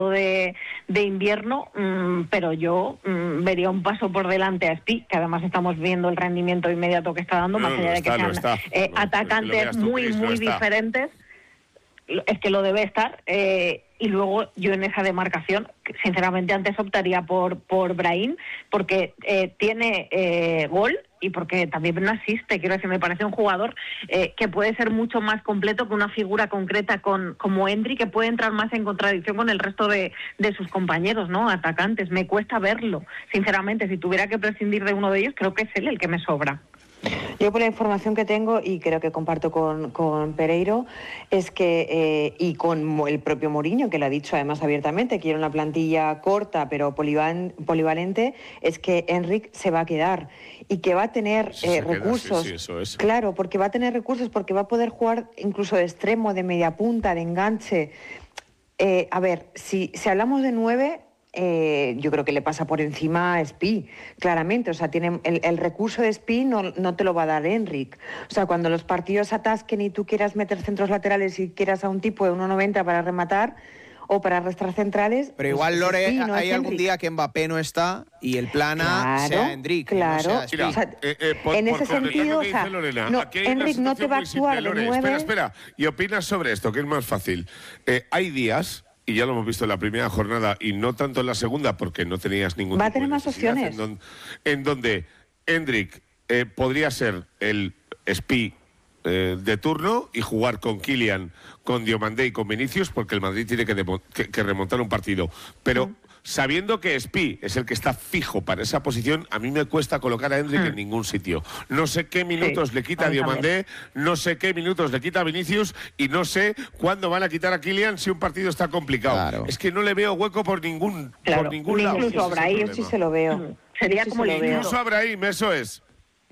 de invierno, pero yo vería un paso por delante a Spi, que además estamos viendo el rendimiento inmediato que está dando, más allá de que sean atacantes muy diferentes. Es que lo debe estar, y luego yo en esa demarcación, sinceramente antes optaría por Brahim, porque tiene gol y porque también no asiste. Quiero decir, me parece un jugador que puede ser mucho más completo que una figura concreta como Endrick, que puede entrar más en contradicción con el resto de sus compañeros, ¿no? Atacantes. Me cuesta verlo, sinceramente. Si tuviera que prescindir de uno de ellos, creo que es él el que me sobra. Yo, por la información que tengo, y creo que comparto con Pereiro, es que, y con el propio Mourinho, que lo ha dicho además abiertamente, quiere una plantilla corta pero polivalente, es que Enric se va a quedar y que va a tener recursos. Sí, eso es. Claro, porque va a tener recursos, porque va a poder jugar incluso de extremo, de media punta, de enganche. A ver, si hablamos de 9... yo creo que le pasa por encima a Spi, claramente. O sea, tiene el recurso de Spi no te lo va a dar Enric. O sea, cuando los partidos atasquen y tú quieras meter centros laterales y quieras a un tipo de 1,90 para rematar o para arrastrar centrales... Pero igual, Lore, hay algún día que Mbappé no está y el plan A sea Enric. Claro, no sea o sea, en ese sentido, o sea, Enric no te va a actuar de 9... Espera. ¿Y opinas sobre esto? Que es más fácil. Hay días... Y ya lo hemos visto en la primera jornada y no tanto en la segunda porque no tenías ningún va a tener más opciones. En donde Endrick podría ser el Spi de turno y jugar con Kylian, con Diomandé y con Vinicius, porque el Madrid tiene que remontar un partido. Pero sabiendo que Spi es el que está fijo para esa posición, a mí me cuesta colocar a Endrick en ningún sitio. No sé qué minutos le quita a Diomandé, no sé qué minutos le quita a Vinicius y no sé cuándo van a quitar a Kylian si un partido está complicado. Claro. Es que no le veo hueco por ningún lado. Incluso a Brahim sí se lo veo. Sería como incluso a Brahim, eso es.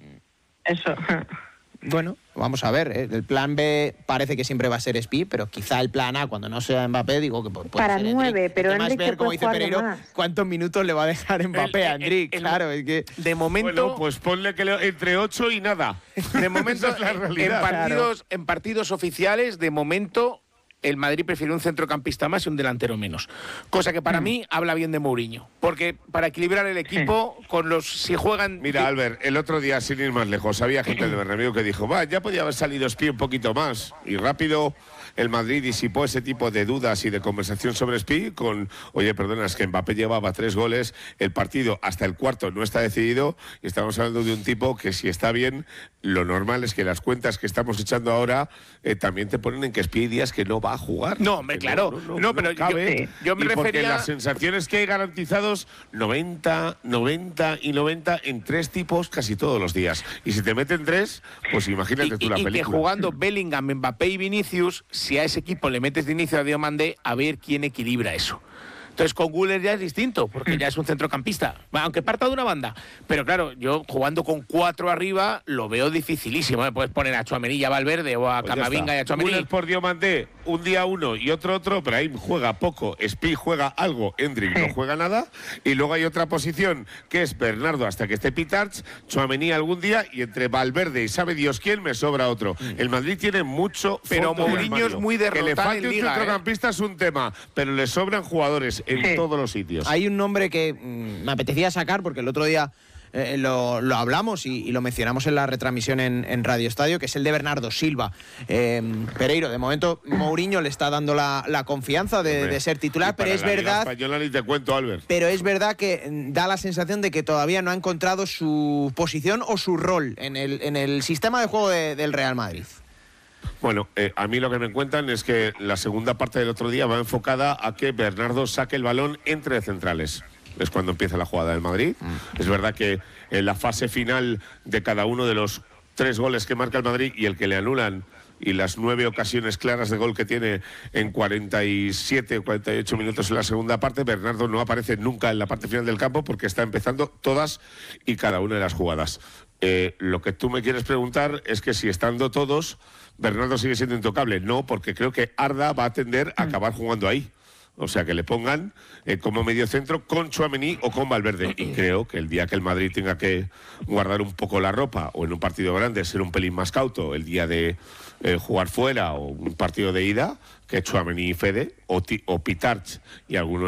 Eso. Bueno, vamos a ver, el plan B parece que siempre va a ser Spi, pero quizá el plan A, cuando no sea Mbappé, digo que puede para ser 9, Endrick. pero Además, Enric ver, como dice Pereiro, más. cuántos minutos le va a dejar Mbappé a Endrick. Claro, es que de momento... Bueno, pues ponle que entre 8 y nada. De momento, es la realidad. en partidos oficiales, de momento... el Madrid prefiere un centrocampista más y un delantero menos. Cosa que para mí habla bien de Mourinho. Porque para equilibrar el equipo, si juegan... Mira, Albert, el otro día, sin ir más lejos, había gente del Bernabéu que dijo, ya podía haber salido Spi un poquito más. Y rápido el Madrid disipó ese tipo de dudas y de conversación sobre Spi con, oye, perdona, es que Mbappé llevaba 3 goles, el partido hasta el cuarto no está decidido, y estamos hablando de un tipo que si está bien, lo normal es que las cuentas que estamos echando ahora también te ponen en que Spi hay días que no va a jugar. No, hombre, claro. No, pero yo me refería... Porque las sensaciones que hay garantizados 90 y 90 en 3 tipos casi todos los días. Y si te meten 3, pues imagínate tú la película. Y que jugando Bellingham, Mbappé y Vinicius, si a ese equipo le metes de inicio a Diomandé, a ver quién equilibra eso. Entonces con Güler ya es distinto, porque ya es un centrocampista, aunque parta de una banda. Pero claro, yo jugando con 4 arriba lo veo dificilísimo. Puedes poner a Tchouaméni y a Valverde o a Camavinga y a Tchouaméni. Güler por Diomandé, un día uno y otro, pero ahí juega poco. Spi juega algo, Endrick no juega nada. Y luego hay otra posición que es Bernardo hasta que esté Pitarch, Tchouaméni algún día, y entre Valverde y sabe Dios quién me sobra otro. El Madrid tiene mucho, pero Mourinho es muy derrotado. Que le falte en un Liga, centrocampista es un tema, pero le sobran jugadores en todos los sitios. Hay un nombre que me apetecía sacar porque el otro día lo hablamos y lo mencionamos en la retransmisión en Radio Estadio, que es el de Bernardo Silva. Pereiro, de momento Mourinho le está dando la confianza de ser titular, pero es verdad... Española ni te cuento, Albert. Pero es verdad que da la sensación de que todavía no ha encontrado su posición o su rol en el sistema de juego del Real Madrid. Bueno, a mí lo que me cuentan es que la segunda parte del otro día va enfocada a que Bernardo saque el balón entre centrales. Es cuando empieza la jugada del Madrid. Es verdad que en la fase final de cada uno de los 3 goles que marca el Madrid y el que le anulan y las 9 ocasiones claras de gol que tiene en 47 o 48 minutos en la segunda parte, Bernardo no aparece nunca en la parte final del campo porque está empezando todas y cada una de las jugadas. Lo que tú me quieres preguntar es que si estando todos, Bernardo sigue siendo intocable. No, porque creo que Arda va a tender a acabar jugando ahí. O sea, que le pongan como mediocentro con Tchouaméni o con Valverde. Y creo que el día que el Madrid tenga que guardar un poco la ropa, o en un partido grande ser un pelín más cauto, el día de jugar fuera o un partido de ida, que Tchouaméni y Fede, o Pitarch y algunos